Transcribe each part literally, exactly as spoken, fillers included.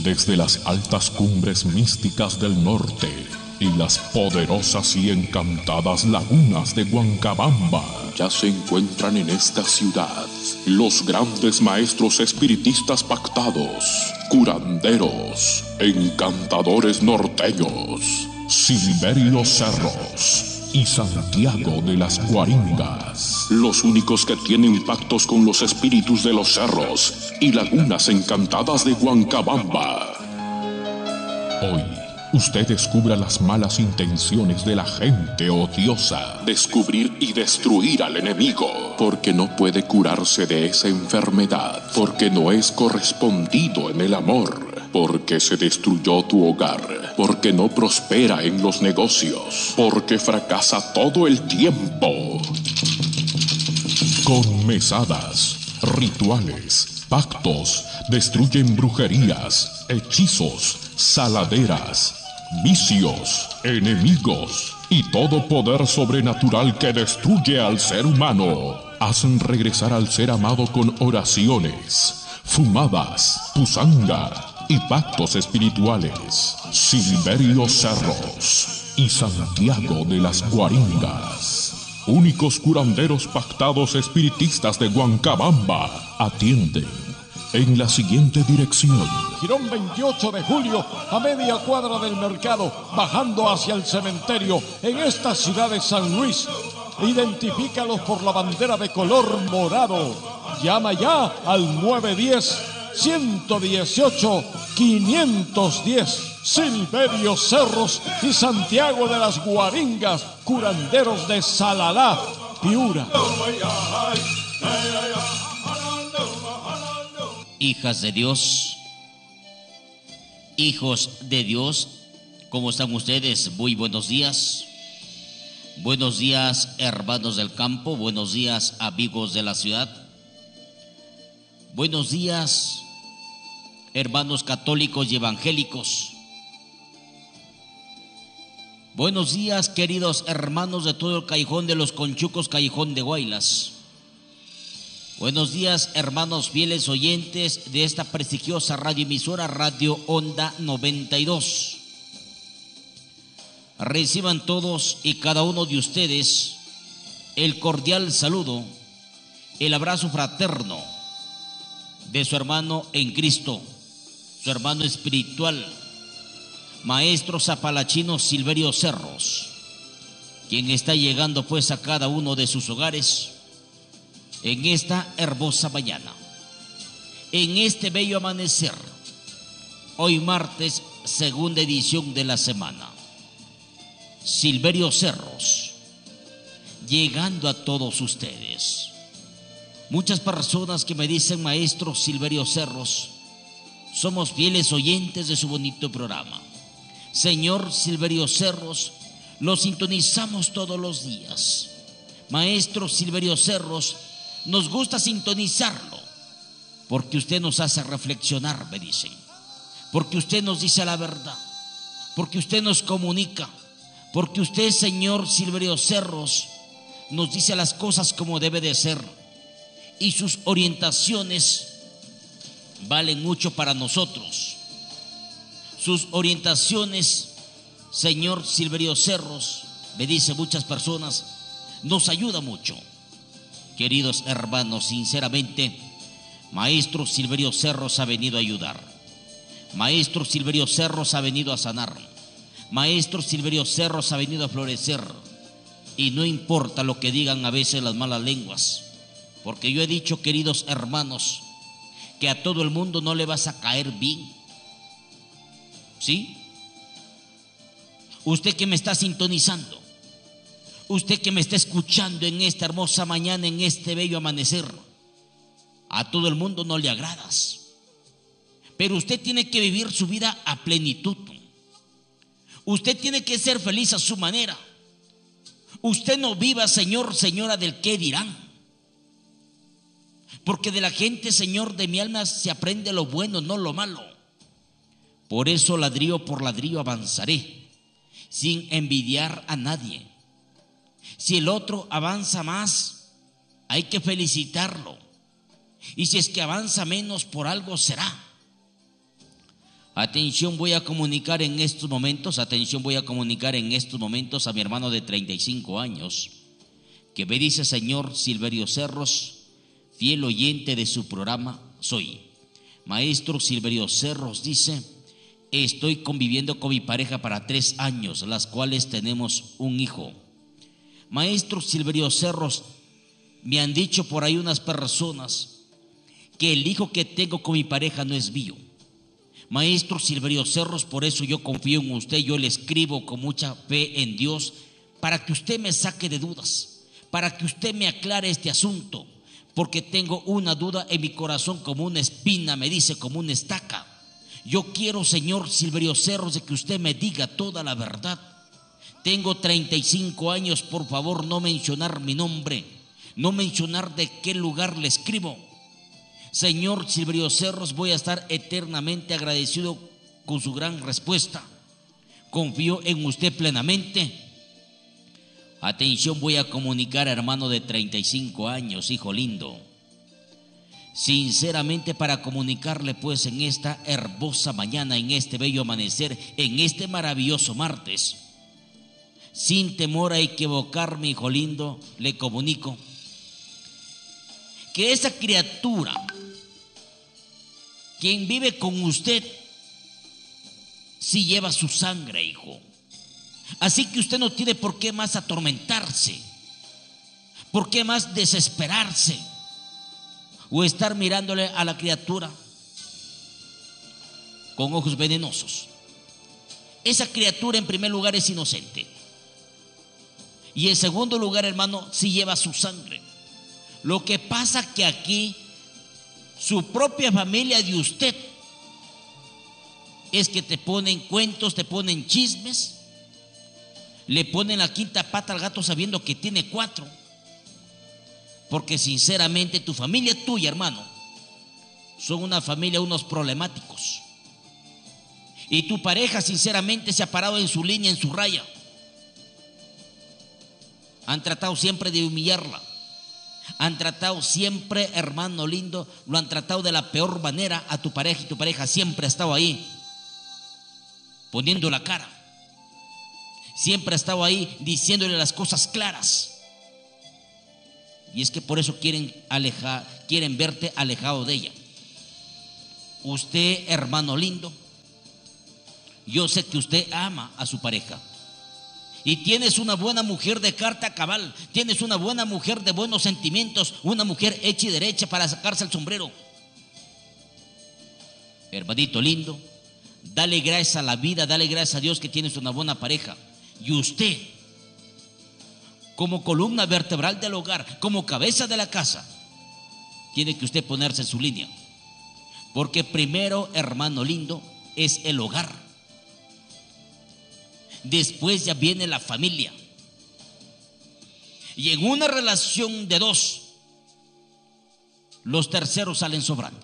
desde las altas cumbres místicas del norte y las poderosas y encantadas lagunas de Huancabamba, ya se encuentran en esta ciudad los grandes maestros espiritistas pactados, curanderos, encantadores norteños, Silverio Cerros y Santiago de las Guaringas, los únicos que tienen pactos con los espíritus de los cerros y lagunas encantadas de Huancabamba. Hoy, usted descubra las malas intenciones de la gente odiosa, descubrir y destruir al enemigo, porque no puede curarse de esa enfermedad, porque no es correspondido en el amor, porque se destruyó tu hogar, porque no prospera en los negocios, porque fracasa todo el tiempo. Con mesadas, rituales, pactos, destruyen brujerías, hechizos, saladeras, vicios, enemigos y todo poder sobrenatural que destruye al ser humano. Hacen regresar al ser amado con oraciones, fumadas, pusanga y pactos espirituales. Silverio Cerros y Santiago de las Guaringas, únicos curanderos pactados espiritistas de Huancabamba, atienden en la siguiente dirección: Girón veintiocho de julio, a media cuadra del mercado, bajando hacia el cementerio, en esta ciudad de San Luis. Identifícalos por la bandera de color morado. Llama ya al nueve uno cero, uno uno ocho, cinco uno cero. Silverio Cerros y Santiago de las Guaringas, curanderos de Salalá, Piura. Hijas de Dios, hijos de Dios, ¿cómo están ustedes? Muy buenos días. Buenos días, hermanos del campo. Buenos días, amigos de la ciudad. Buenos días, hermanos católicos y evangélicos. Buenos días, queridos hermanos de todo el callejón de los Conchucos, callejón de Guaylas. Buenos días, hermanos fieles oyentes de esta prestigiosa radioemisora, Radio Onda noventa y dos. Reciban todos y cada uno de ustedes el cordial saludo, el abrazo fraterno de su hermano en Cristo, su hermano espiritual, maestro zapalachino Silverio Cerros, quien está llegando pues a cada uno de sus hogares en esta hermosa mañana, en este bello amanecer, hoy martes, segunda edición de la semana. Silverio Cerros, llegando a todos ustedes. Muchas personas que me dicen: maestro Silverio Cerros, somos fieles oyentes de su bonito programa. Señor Silverio Cerros, lo sintonizamos todos los días. Maestro Silverio Cerros, nos gusta sintonizarlo porque usted nos hace reflexionar, me dicen, porque usted nos dice la verdad, porque usted nos comunica, porque usted, señor Silverio Cerros, nos dice las cosas como debe de ser, y sus orientaciones valen mucho para nosotros. Sus orientaciones, señor Silverio Cerros, me dice muchas personas, nos ayuda mucho. Queridos hermanos, sinceramente, maestro Silverio Cerros ha venido a ayudar. Maestro Silverio Cerros ha venido a sanar. Maestro Silverio Cerros ha venido a florecer. Y no importa lo que digan a veces las malas lenguas, porque yo he dicho, queridos hermanos, que a todo el mundo no le vas a caer bien. ¿Sí? Usted que me está sintonizando, usted que me está escuchando en esta hermosa mañana, en este bello amanecer, a todo el mundo no le agradas, pero usted tiene que vivir su vida a plenitud. Usted tiene que ser feliz a su manera. Usted no viva, señor, señora, del qué dirán, porque de la gente, señor, de mi alma se aprende lo bueno, no lo malo. Por eso ladrillo por ladrillo avanzaré, sin envidiar a nadie. Si el otro avanza más, hay que felicitarlo, y si es que avanza menos, por algo será. Atención, voy a comunicar en estos momentos, atención, voy a comunicar en estos momentos a mi hermano de treinta y cinco años, que me dice: señor Silverio Cerros, fiel oyente de su programa soy. Maestro Silverio Cerros dice: estoy conviviendo con mi pareja para tres años, las cuales tenemos un hijo. Maestro Silverio Cerros, me han dicho por ahí unas personas que el hijo que tengo con mi pareja no es mío. Maestro Silverio Cerros, por eso yo confío en usted, yo le escribo con mucha fe en Dios, para que usted me saque de dudas, para que usted me aclare este asunto, porque tengo una duda en mi corazón como una espina, me dice, como una estaca. Yo quiero, señor Silverio Cerros, de que usted me diga toda la verdad. Tengo treinta y cinco años, por favor no mencionar mi nombre, no mencionar de qué lugar le escribo. Señor Silverio Cerros, voy a estar eternamente agradecido con su gran respuesta. Confío en usted plenamente. Atención, voy a comunicar a hermano de treinta y cinco años, hijo lindo. Sinceramente, para comunicarle pues en esta hermosa mañana, en este bello amanecer, en este maravilloso martes, sin temor a equivocarme, hijo lindo, le comunico que esa criatura, quien vive con usted, sí lleva su sangre, hijo. Así que usted no tiene por qué más atormentarse, por qué más desesperarse o estar mirándole a la criatura con ojos venenosos. Esa criatura en primer lugar es inocente, y en segundo lugar, hermano, sí lleva su sangre. Lo que pasa que aquí su propia familia de usted es que te ponen cuentos, te ponen chismes, le ponen la quinta pata al gato sabiendo que tiene cuatro. Porque sinceramente tu familia tuya, hermano, son una familia, unos problemáticos. Y tu pareja sinceramente se ha parado en su línea, en su raya. Han tratado siempre de humillarla. Han tratado siempre, hermano lindo, lo han tratado de la peor manera a tu pareja, y tu pareja siempre ha estado ahí, poniendo la cara. Siempre ha estado ahí diciéndole las cosas claras. Y es que por eso quieren alejar, quieren verte alejado de ella. Usted, hermano lindo, yo sé que usted ama a su pareja. Y tienes una buena mujer de carta cabal, tienes una buena mujer de buenos sentimientos, una mujer hecha y derecha para sacarse el sombrero. Hermanito lindo, dale gracias a la vida, dale gracias a Dios que tienes una buena pareja. Y usted, como columna vertebral del hogar, como cabeza de la casa, tiene que usted ponerse en su línea. Porque primero, hermano lindo, es el hogar. Después ya viene la familia. Y en una relación de dos, los terceros salen sobrando.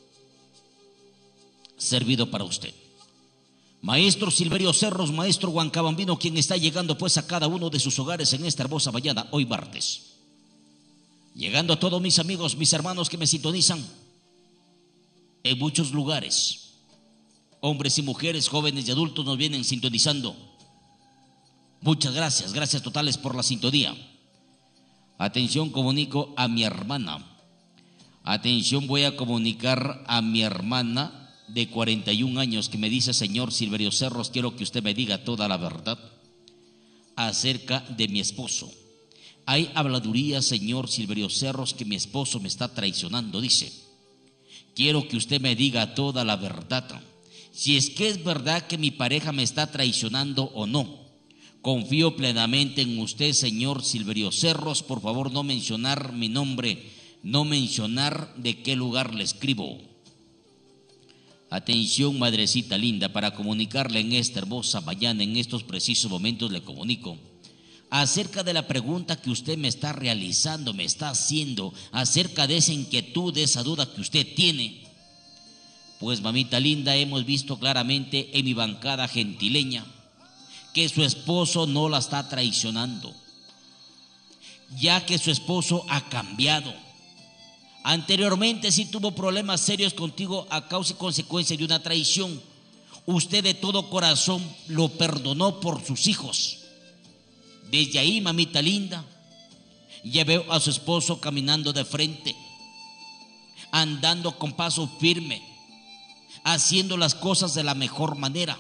Servido para usted. Maestro Silverio Cerros, maestro huancabambino, quien está llegando pues a cada uno de sus hogares en esta hermosa mañana, hoy martes. Llegando a todos mis amigos, mis hermanos que me sintonizan en muchos lugares. Hombres y mujeres, jóvenes y adultos nos vienen sintonizando. Muchas gracias, gracias totales por la sintonía. Atención, comunico a mi hermana. Atención, voy a comunicar a mi hermana de cuarenta y un años que me dice: señor Silverio Cerros, quiero que usted me diga toda la verdad acerca de mi esposo. Hay habladuría, señor Silverio Cerros, que mi esposo me está traicionando, dice. Quiero que usted me diga toda la verdad, si es que es verdad que mi pareja me está traicionando o no. Confío plenamente en usted, señor Silverio Cerros. Por favor, no mencionar mi nombre, no mencionar de qué lugar le escribo. Atención, madrecita linda, para comunicarle en esta hermosa mañana, en estos precisos momentos le comunico acerca de la pregunta que usted me está realizando, me está haciendo, acerca de esa inquietud, de esa duda que usted tiene. Pues, mamita linda, hemos visto claramente en mi bancada gentileña que su esposo no la está traicionando, ya que su esposo ha cambiado. Anteriormente sí tuvo problemas serios contigo a causa y consecuencia de una traición. Usted de todo corazón lo perdonó por sus hijos. Desde ahí, mamita linda, ya veo a su esposo caminando de frente, andando con paso firme, haciendo las cosas de la mejor manera.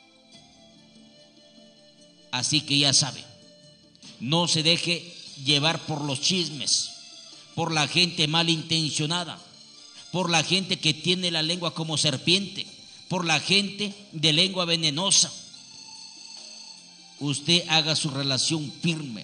Así que ya sabe, no se deje llevar por los chismes, por la gente malintencionada, por la gente que tiene la lengua como serpiente, por la gente de lengua venenosa. Usted haga su relación firme,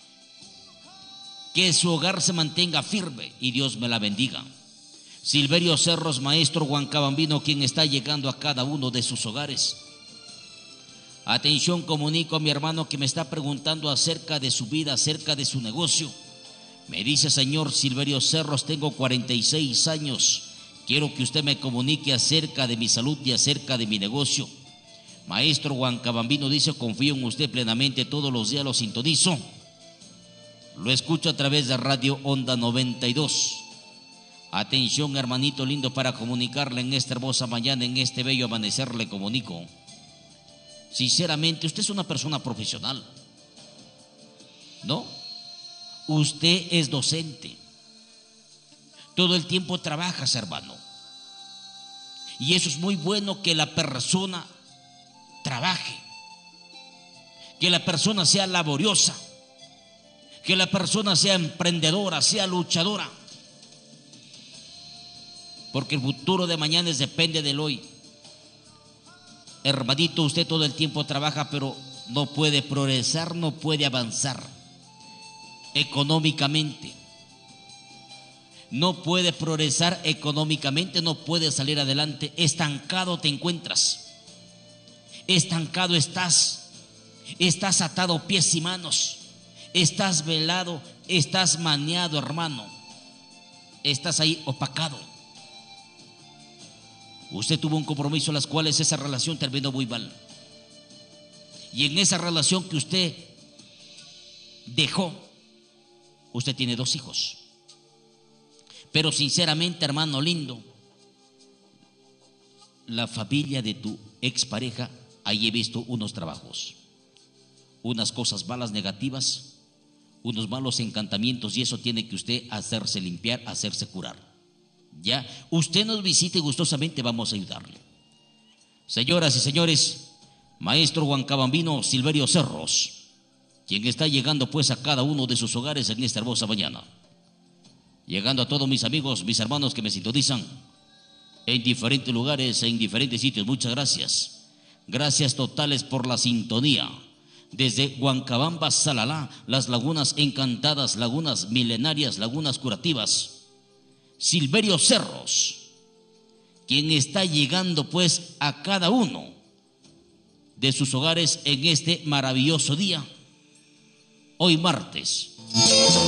que su hogar se mantenga firme y Dios me la bendiga. Silverio Cerros, maestro huancabambino, quien está llegando a cada uno de sus hogares. Atención, comunico a mi hermano que me está preguntando acerca de su vida, acerca de su negocio. Me dice: señor Silverio Cerros, tengo cuarenta y seis años. Quiero que usted me comunique acerca de mi salud y acerca de mi negocio. Maestro huancabambino, dice: confío en usted plenamente, todos los días lo sintonizo. Lo escucho a través de Radio Onda noventa y dos. Atención, hermanito lindo, para comunicarle en esta hermosa mañana, en este bello amanecer, le comunico. Sinceramente, usted es una persona profesional, ¿no? Usted es docente. Todo el tiempo trabajas, hermano. Y eso es muy bueno, que la persona trabaje, que la persona sea laboriosa, que la persona sea emprendedora, sea luchadora. Porque el futuro de mañana es, depende del hoy. Hermanito, usted todo el tiempo trabaja, pero no puede progresar, no puede avanzar económicamente. No puede progresar económicamente, no puede salir adelante. Estancado te encuentras. Estancado estás. Estás atado pies y manos. Estás velado, estás maniado, hermano. Estás ahí opacado. Usted tuvo un compromiso en las cuales esa relación terminó muy mal. Y en esa relación que usted dejó, usted tiene dos hijos. Pero sinceramente, hermano lindo, la familia de tu expareja, ahí he visto unos trabajos, unas cosas malas, negativas, unos malos encantamientos, y eso tiene que usted hacerse limpiar, hacerse curar. Ya, usted nos visite gustosamente, vamos a ayudarle. Señoras y señores, maestro huancabambino Silverio Cerros, quien está llegando pues a cada uno de sus hogares en esta hermosa mañana. Llegando a todos mis amigos, mis hermanos que me sintonizan en diferentes lugares, en diferentes sitios. Muchas gracias. Gracias totales por la sintonía. Desde Huancabamba, Salalá, las lagunas encantadas, lagunas milenarias, lagunas curativas. Silverio Cerros, quien está llegando pues a cada uno de sus hogares en este maravilloso día, hoy martes.